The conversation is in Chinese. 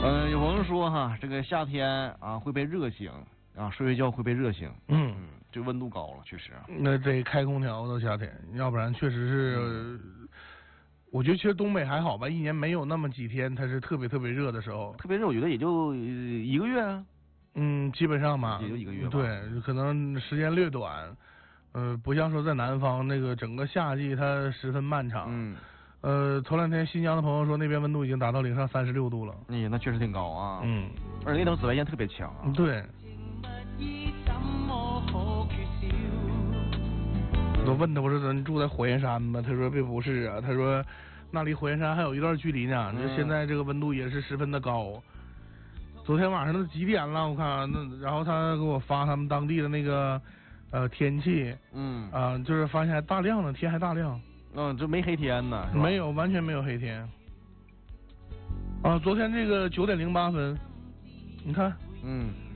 有朋友说哈，这个夏天啊会被热醒啊，睡觉会被热醒。这温度高了，确实。 那得开空调到夏天，要不然确实是。我觉得其实东北还好吧，一年没有那么几天它是特别特别热的时候。 特别热，我觉得也就1个月啊。 基本上吧。 也就1个月吧。 对，可能时间略短。不像说在南方那个整个夏季它十分漫长。头2天新疆的朋友说那边温度已经达到零上36度了。 那确实挺高啊。而且那等紫外线特别强。 对。我问他，我说你住在火焰山吗？他说并不是啊，他说那离火焰山还有一段距离呢。你说现在这个温度也是十分的高。昨天晚上都几点了？我看然后他给我发他们当地的那个天气。就是发现还大亮呢，天还大亮。 这没黑天呢。 没有，完全没有黑天。昨天这个9点08分，你看。